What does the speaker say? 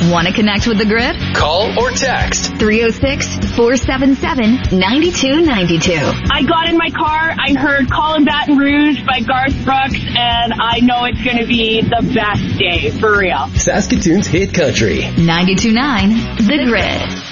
Want to connect with the Grid? Call or text 306-477-9292. I got in my car, I heard Callin' Baton Rouge by Garth Brooks, and I know it's going to be the best day, for real. Saskatoon's hit country. 92.9 The Grid.